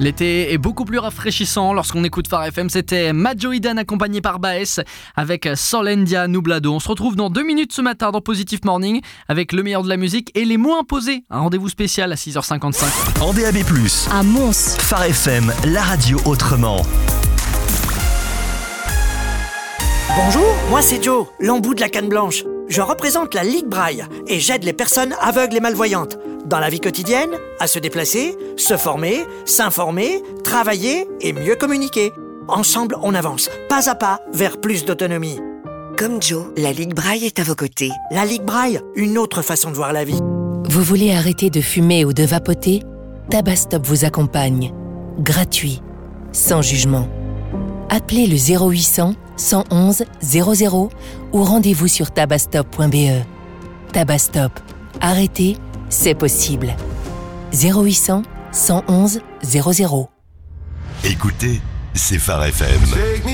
L'été est beaucoup plus rafraîchissant lorsqu'on écoute Phare FM. C'était Majo Idan accompagné par Baes avec Solendia Nublado. On se retrouve dans 2 minutes ce matin dans Positive Morning avec le meilleur de la musique et les mots imposés. Un rendez-vous spécial à 6h55. En DAB+, à Mons. Phare FM, la radio autrement. Bonjour, moi c'est Joe, l'embout de la canne blanche. Je représente la Ligue Braille et j'aide les personnes aveugles et malvoyantes dans la vie quotidienne, à se déplacer, se former, s'informer, travailler et mieux communiquer. Ensemble, on avance, pas à pas, vers plus d'autonomie. Comme Joe, la Ligue Braille est à vos côtés. La Ligue Braille, une autre façon de voir la vie. Vous voulez arrêter de fumer ou de vapoter ? Tabastop vous accompagne. Gratuit, sans jugement. Appelez le 0800 111 00 ou rendez-vous sur tabastop.be. Tabastop. Arrêtez, c'est possible. 0800 111 00. Écoutez, c'est Phare FM.